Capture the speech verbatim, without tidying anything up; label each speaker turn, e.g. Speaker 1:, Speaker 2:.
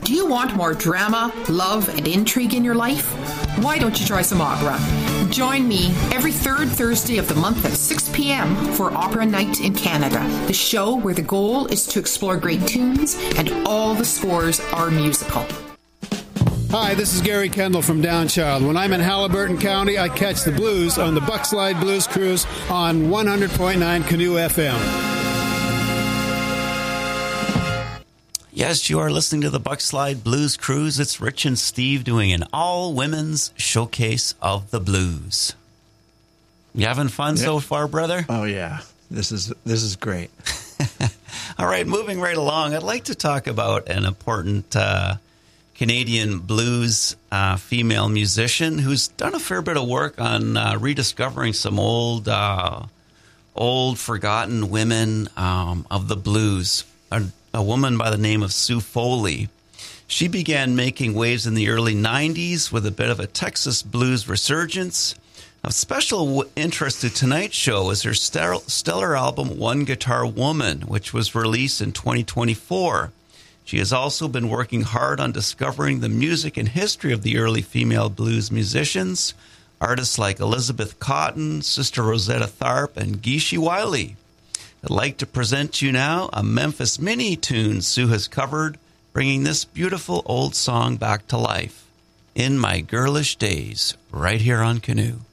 Speaker 1: Do you want more drama, love, and intrigue in your life? Why don't you try some opera? Join me every third Thursday of the month at six p.m. for Opera Night in Canada, the show where the goal is to explore great tunes and all the scores are musical.
Speaker 2: Hi, this is Gary Kendall from Downchild. When I'm in Halliburton County, I catch the blues on the Buckslide Blues Cruise on one hundred point nine Canoe F M.
Speaker 3: Yes, you are listening to the Buckslide Blues Cruise. It's Rich and Steve doing an all-women's showcase of the blues. You having fun yep. so far, brother?
Speaker 4: Oh, yeah. This is this is great.
Speaker 3: All right, moving right along, I'd like to talk about an important uh, Canadian blues uh, female musician who's done a fair bit of work on uh, rediscovering some old, uh, old forgotten women um, of the blues. A, a woman by the name of Sue Foley. She began making waves in the early nineties with a bit of a Texas blues resurgence. Of special interest to tonight's show is her stellar album, One Guitar Woman, which was released in twenty twenty-four. She has also been working hard on discovering the music and history of the early female blues musicians, artists like Elizabeth Cotten, Sister Rosetta Tharpe, and Geeshie Wiley. I'd like to present to you now a Memphis Mini tune Sue has covered, bringing this beautiful old song back to life. In My Girlish Days, right here on Canoe.